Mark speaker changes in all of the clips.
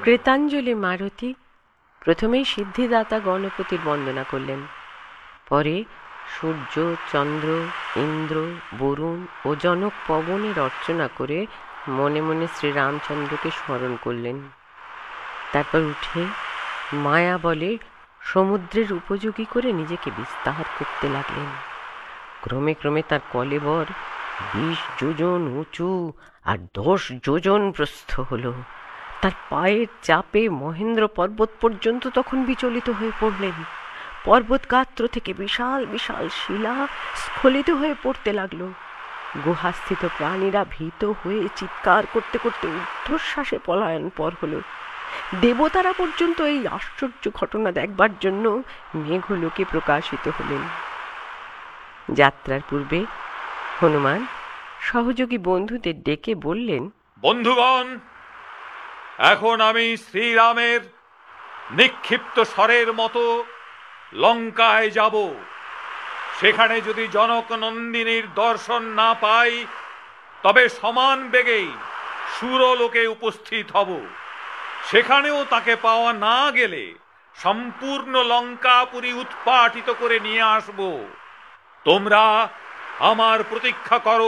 Speaker 1: কৃতাঞ্জলি মারুতি প্রথমেই সিদ্ধিদাতা গণপতির বন্দনা করলেন, পরে সূর্য, চন্দ্র, ইন্দ্র, বরুণ ও জনক পবনের অর্চনা করে মনে মনে শ্রীরামচন্দ্রকে স্মরণ করলেন। তারপর উঠে মায়া বলে সমুদ্রের উপযোগী করে নিজেকে বিস্তার করতে লাগলেন। ক্রমে ক্রমে তার কলেবর 20 যোজন উঁচু আর 10 যোজন প্রস্থ হল। তার পায়ের চাপে মহেন্দ্র পর্বত পর্যন্ত তখন বিচলিত হয়ে পড়লেন। পর্বত গাত্র থেকে বিশাল বিশাল শিলা স্খলিত হয়ে পড়তে লাগলো। গুহাস্থিত প্রাণীরা ভীত হয়ে চিৎকার করতে করতে ঊর্ধ্বশ্বাসে পলায়ন পর হলো। দেবতারা পর্যন্ত এই আশ্চর্য ঘটনা দেখবার জন্য মেঘলোকে প্রকাশিত হলেন। যাত্রার পূর্বে হনুমান সহযোগী বন্ধুদের ডেকে বললেন,
Speaker 2: বন্ধুগণ, এখন আমি শ্রীরামের নিক্ষিপ্ত স্বরের মতো লঙ্কায় যাব। সেখানে যদি জনক নন্দিনীর দর্শন না পাই, তবে সমান বেগেই সুরলোকে উপস্থিত হব। সেখানেও তাকে পাওয়া না গেলে সম্পূর্ণ লঙ্কাপুরী উৎপাটিত করে নিয়ে আসব। তোমরা আমার প্রতীক্ষা করো।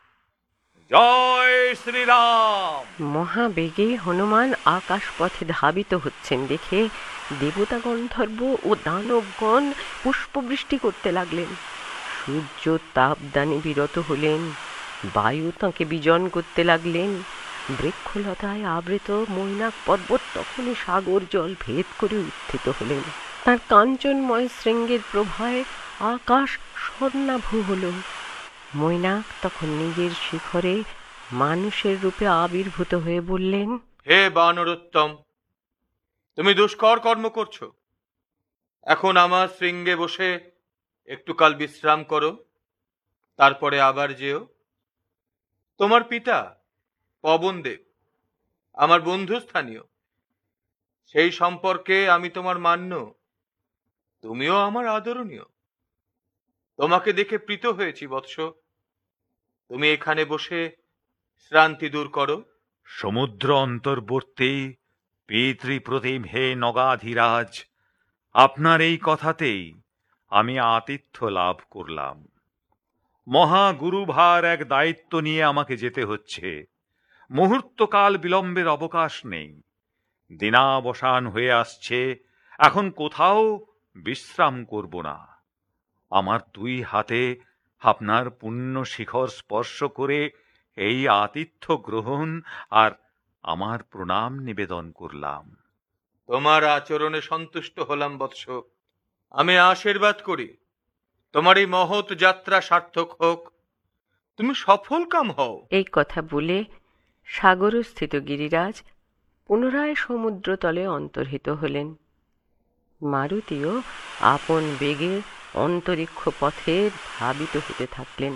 Speaker 2: জয় শ্রীরাম।
Speaker 1: মহাবেগে হনুমান আকাশ পথে ধাবিত হচ্ছেন দেখে দেবতা, গন্ধর্ব ও দানবগণ পুষ্পবৃষ্টি করতে লাগলেন। সূর্য তাপদানে বিরত হলেন, বায়ু তাঁকে বিজন করতে লাগলেন। বৃক্ষলতায় আবৃত মৈনাক পর্বত তখনই সাগর জল ভেদ করে উত্থিত হলেন। তার কাঞ্চনময় শৃঙ্গের প্রভায় আকাশ স্বর্ণাভ হল। মৈনাক তখন নিজের শিখরে মানুষের রূপে আবির্ভূত হয়ে বললেন,
Speaker 3: হে বানরোত্তম, তুমি দুষ্কর কর্ম করছো। এখন আমার শৃঙ্গে বসে একটু কাল বিশ্রাম করো, তারপরে আবার যেও। তোমার পিতা পবনদেব আমার বন্ধু স্থানীয়, সেই সম্পর্কে আমি তোমার মান্য, তুমিও আমার আদরণীয়। তোমাকে দেখে প্রীত হয়েছি বৎস। তুমি এখানে বসে শ্রান্তি দূর করো।
Speaker 2: সমুদ্র অন্তর্বর্তী পিতৃপ্রতিম হে নগাধিরাজ, আপনার এই কথাতেই আমি আতিথ্য লাভ করলাম। মহাগুরুভার এক দায়িত্ব নিয়ে আমাকে যেতে হচ্ছে। মুহূর্তকাল বিলম্বের অবকাশ নেই। দিনাবসান হয়ে আসছে, এখন কোথাও বিশ্রাম করব না। আমার 2 হাতে আপনার পুণ্য শিখর স্পর্শ করে এই আতিথ্য গ্রহণ আর আমার প্রণাম নিবেদন করলাম।
Speaker 3: তোমার আচরণে সন্তুষ্ট হলাম বৎস। আমি আশীর্বাদ করি তোমার এই মহৎ যাত্রা সার্থক হোক, তুমি সফল কাম হও।
Speaker 1: এই কথা বলে সাগরস্থিত গিরিরাজ পুনরায় সমুদ্রতলে অন্তর্হিত হলেন। মারুতিও আপন বেগে অন্তরিক্ষ পথে ধাবিত হতে থাকলেন।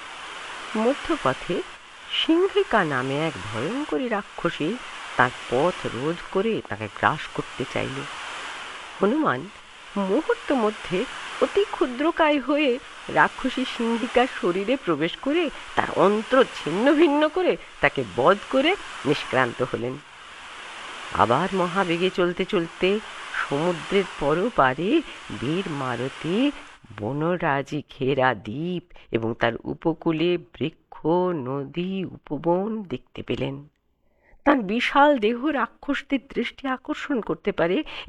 Speaker 1: মধ্যপথে সিংহিকা নামে এক ভয়ঙ্করী রাক্ষসী তার পথ রোধ করে তাকে গ্রাস করতে চাইল। হনুমান মুহূর্ত মধ্যে অতি ক্ষুদ্রকায় হয়ে রাক্ষসী সিংহিকার শরীরে প্রবেশ করে তার অন্ত্র ছিন্ন ভিন্ন করে তাকে বধ করে নিষ্ক্রান্ত হলেন। আবার মহাবেগে চলতে চলতে সমুদ্রের পরপারে বীর মারুতি বনরাজি ঘেরা দ্বীপ এবং তার উপকূলে বৃক্ষ, নদী, উপবন দেখতে পেলেন। তার বিশাল দেহ রাক্ষসদের দৃষ্টি আকর্ষণ করতে পারে